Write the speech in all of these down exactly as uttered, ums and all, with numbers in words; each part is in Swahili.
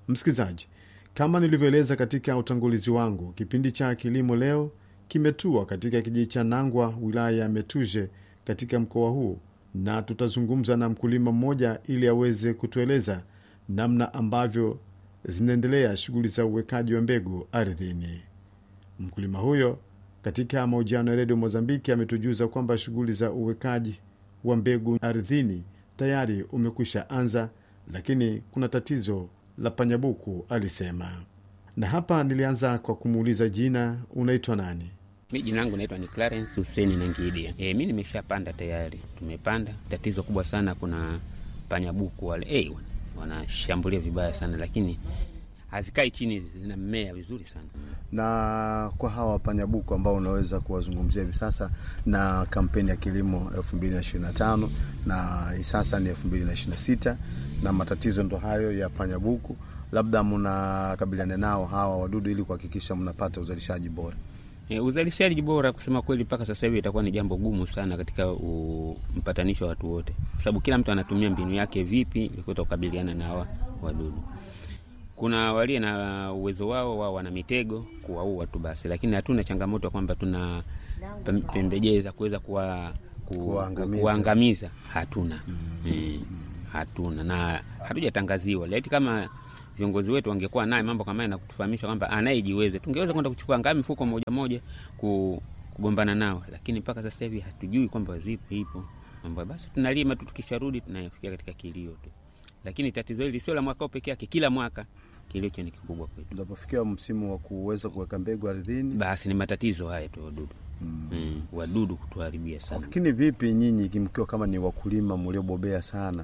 Msikilizaji, kama nilivyoeleza katika utangulizi wangu, kipindi cha Kilimo Leo kimetua katika kijiji cha Nangwa, wilaya ya Metuje, katika mkoa huu, na tutazungumza na mkulima mmoja ili aweze kutueleza namna ambavyo zinaendelea shughuli za uwekaji wa mbegu ardhini. Mkulima huyo katika mahojiano ya Radio Mozambiki ametujuza kwamba shughuli za uwekaji wa mbegu ardhini tayari umekwisha anza, lakini kuna tatizo la panyabuku, alisema. Na hapa nilianza kwa kumuuliza jina, unaitwa nani? Mimi jina langu naitwa ni Clarence Hussein Nangidia. Eh, mimi nimeshapanda tayari. Tumepanda. Tatizo kubwa sana, kuna panyabuku wale. Eh, wanashambulia vibaya sana, lakini hazikai chini, zinamea vizuri sana. Na kwa hawa panyabuku ambao unaweza kuwazungumzia hivi sasa na kampeni ya kilimo elfu mbili na ishirini na tano na sasa ni elfu mbili na ishirini na sita, na matatizo ndo hayo ya panyabuku, labda mnakabiliana nao hawa wadudu ili kuhakikisha mnapata uzalishaji bora? E, uzalishaji bora kusema kweli mpaka sasa hivi itakuwa ni jambo gumu sana katika mpatanisho wa watu wote, kwa sababu kila mtu anatumia mbinu yake vipi ili kukabiliana na hawa wadudu. Kuna wale na uwezo wao, wao wana mitego kuwaua tu basi, lakini hatuna changamoto kwamba tuna pembejeo za kuweza kuwa ku, kuangamiza. kuangamiza hatuna. Mm. E, hatuna na hatujatangaziwa. Laiti kama viongozi wetu wangekuwa naye mambo kama haya na kutufahamisha kwamba anayejiweze, tungeweza kwenda kuchukua ngami mfuko moja moja kugombana nao, lakini mpaka sasa hivi hatujui kwamba zipo ipo mambo. Basi tunalima tu, tukisharudi tunafikia katika kilio tu. Lakini tatizo hili sio la mwaka pekee yake, kila mwaka kilio ni kikubwa kwetu. Unapofikia msimu wa kuweza kuweka mbegu ardhini, basi ni matatizo haya tu, wadudu. Mm. Mm, wadudu kutuharibia sana. Lakini vipi nyinyi mkiwa kama ni wakulima mliobobea sana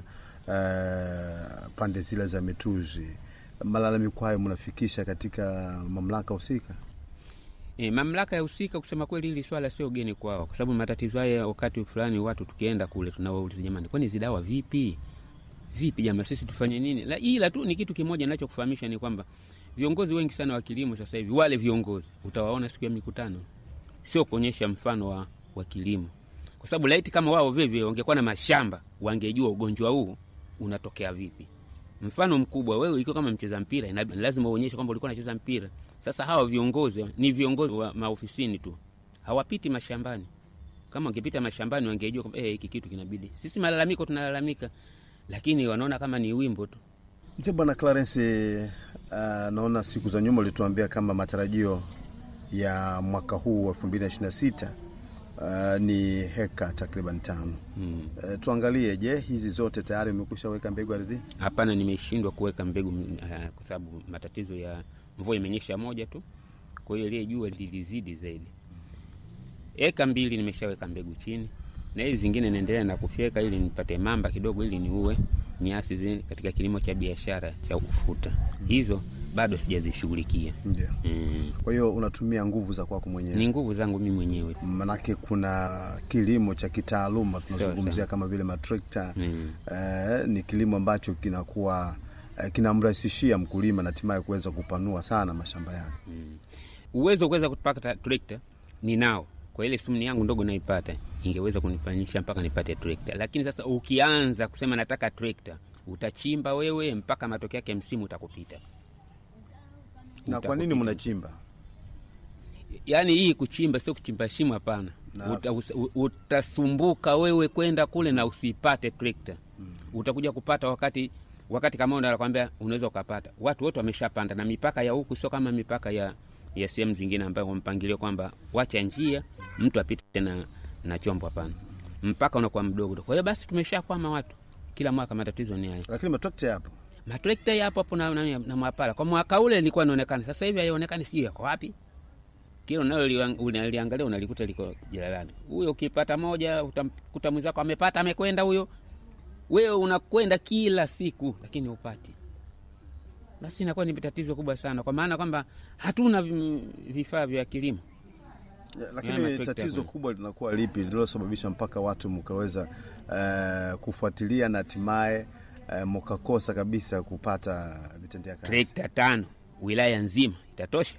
uh, pande zile za Metuzi, malalamiko hayo mnafikisha katika mamlaka husika? E, mamlaka ya husika kusema kweli hili swala sio geni kwao, kwa sababu matatizo haya wakati fulani watu tukienda kule tunawauliza, jamani, kwani hizo dawa vipi? Vipi jamaa, sisi tufanye nini? La, ila tu ni kitu kimoja ninachokufahamisha ni kwamba viongozi wengi sana wa kilimo sasa hivi, wale viongozi utawaona siku ya mikutano, sio kuonyesha mfano wa, wa kilimo. Kwa sababu laiti kama wao vivi wangekuwa na mashamba, wangejua ugonjwa huu unatokea vipi. Mfano mkubwa, wewe ukiwa kama mcheza mpira, ina lazima uonyeshe kwamba ulikuwa unacheza mpira. Sasa hawa viongozi ni viongozi wa maofisini tu, hawapiti mashambani. Kama wangepita mashambani wangejua kwamba eh, hiki kitu kinabidi. Sisi malalamiko tunalalamika, lakini wanaona kama ni wimbo tu. Ndio bwana Clarence, uh, naona siku za nyuma ulituambia kama matarajio ya mwaka huu elfu mbili na ishirini na sita uh, ni heka takriban tano. Hmm. Uh, tuangalie, je, hizi zote tayari umekwisha weka mbegu ardhini? Hapana, nimeshindwa kuweka mbegu uh, kwa sababu matatizo ya mvua imenyesha moja tu. Kwa hiyo ile jua lilizidi zaidi. Eka mbili nimeshaweka mbegu chini, na hizi zingine naendelea na kufyeka ili nipate mamba kidogo ili niue nyasi zile katika kilimo cha biashara cha ufuta. Hizo bado sijazishughulikia. Ndio. Mm. Kwa hiyo unatumia nguvu za kwako mwenyewe? Ni nguvu zangu mimi mwenyewe. Manake kuna kilimo cha kitaaluma tunazungumzia kama vile matrekta. Mm. Eh, ni kilimo ambacho kinakuwa eh, kinamrahisishia mkulima na hatimaye kuweza kupanua sana mashamba yake. Mm. Uwezo kuweza kupata trekta ninao. Kwa ile sumni yangu ndogo naipata, ingeweza kunifanyisha mpaka nipate trekta. Lakini sasa ukianza kusema nataka trekta, utachimba wewe mpaka matokeo yake msimu utakupita. Na kwa nini mnachimba? Yaani hii kuchimba sio kuchimba shimo, hapana. Uta, utasumbuka wewe kwenda kule na usipate trekta. Hmm. Utakuja kupata wakati wakati kama unakwambia unaweza ukapata. Watu wote wameshapanda, na mipaka ya huku sio kama mipaka ya ya sehemu zingine ambayo mpangilio kwamba wacha njia mtu apite na na chombo, hapana. Mpaka unakuwa mdogo. Kwa hiyo basi tumeshakwama watu. Kila mwaka matatizo ni hayo. Lakini matrekta yapo. Matrekta yapo hapo na na, na mwapala. Kwa mwaka ule nilikuwa naonekana. Sasa hivi haionekani, sio yako wapi? Kile unalo unaliangalia unalikuta liko jilalani. Huyo ukipata moja utakuta mwenzako amepata, amekwenda huyo. Wewe unakwenda kila siku lakini upati. Basi inakuwa ni tatizo kubwa sana, kwa maana kwamba hatuna vifaa vya kilimo. Ya, lakini tatizo kubwa linakuwa lipi lililosababisha mpaka watu mkaweza uh, kufuatilia na hatimaye uh, mkakosa kabisa kupata vitendea kazi? Trekta tano wilaya nzima itatosha?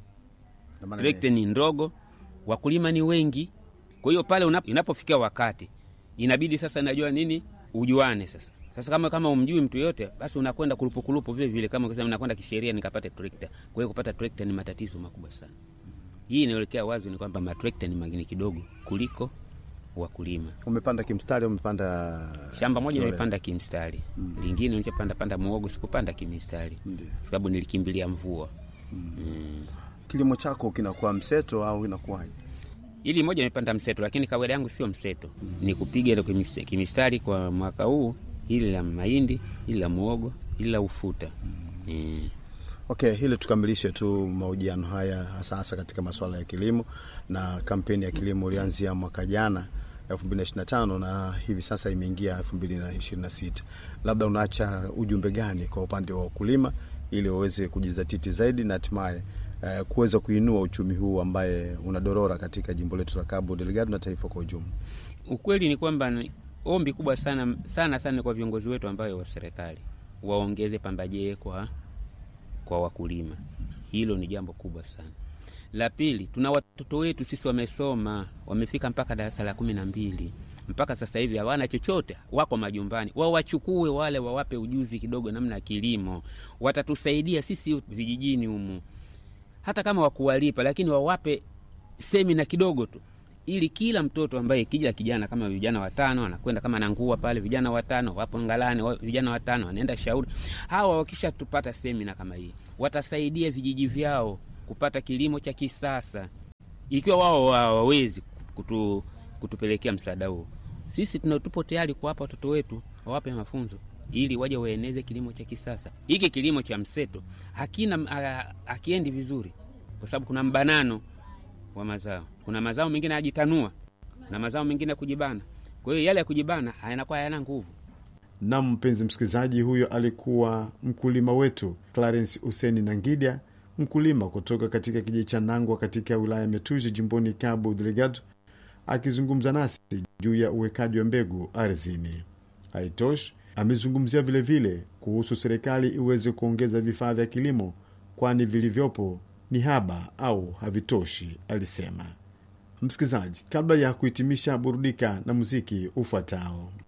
Trekta ni ndogo, wakulima ni wengi. Kwa hiyo pale inapofikia wakati inabidi sasa najua nini ujuane sasa. Sasa kama kama umjui mtu yote, basi unakwenda kulupu kulupu vile vile, kama ukisema nakwenda kisheria nikapata trekta. Kwa hiyo kupata trekta ni matatizo makubwa sana. Hii inaelekea wazi ni kwamba matrekta ni magini kidogo kuliko wakulima. Umepanda kimstari, umepanda shamba moja nimepanda kimstari. Mm. Lingine nilipanda panda muogo, sikupanda kimstari. Sababu nilikimbilia mvua. Mm. Mm. Kilimo chako kinakuwa mseto au inakuwaje? Ili moja nimepanda mseto, lakini kawaida yangu sio mseto. Mm. Ni kupiga ile kimstari kwa mwaka huu, ili la mahindi, ili la muogo, ili la ufuta. Mm. Mm. Okay, hili tukamilishe tu mahojiano haya hasa hasa katika masuala ya kilimo, na kampeni ya kilimo ilianzia mwaka jana elfu mbili ishirini na tano na hivi sasa imeingia elfu mbili ishirini na sita. Labda unaacha ujumbe gani kwa upande wa wakulima ili waweze kujizatiti zaidi na hatimaye uh, kuweza kuinua uchumi huu ambaye unadorora katika jimbo letu la Cabo Delgado na taifa kwa ujumla? Ukweli ni kwamba ombi kubwa sana sana sana kwa viongozi wetu ambao wa serikali waongeze pambajee kwa kwa wakulima. Hilo ni jambo kubwa sana. La pili, tuna watoto wetu sisi wamesoma, wamefika mpaka darasa la kumi na mbili. Mpaka sasa hivi hawana chochote, wako majumbani. Wao wachukue wale, wawape ujuzi kidogo namna ya kilimo. Watatusaidia sisi vijijini humu. Hata kama wakuwalipa, lakini wawape semina kidogo tu. Ili kila mtoto ambaye kija kijana kama vijana watano anakwenda kama nangua pale, vijana watano wapo Ngalani, vijana watano wanaenda Shauri. Hawa wakisha tupata semina kama hii, watasaidia vijiji vyao kupata kilimo cha kisasa. Ikiwa wao hawawezi kutu, kutupelekea msaada huo, sisi tunatupo tayari kuwapa watoto wetu, wawape mafunzo ili waje waeneze kilimo cha kisasa. Hiki kilimo cha mseto hakina hakiendi vizuri kwa sababu kuna mbanano wa mazao. Kuna mazao mengine yajitanua na mazao mengine kujibana. Kwa hiyo yale ya kujibana hayanakuwa yana nguvu. Na mpenzi msikilizaji, huyo alikuwa mkulima wetu Clarence Hussein Nangidia, mkulima kutoka katika kijiji cha Nangwa katika wilaya ya Metuzi jimboni Cabo Delgado, akizungumza nasi juu ya uwekaji wa mbegu ardhini. Haitoshi, amezungumzia vile vile kuhusu serikali iweze kuongeza vifaa vya kilimo kwani vilivyopo ni haba au havitoshi, alisema. Msikilizaji, kabla ya kuhitimisha, burudika na muziki ufuatao.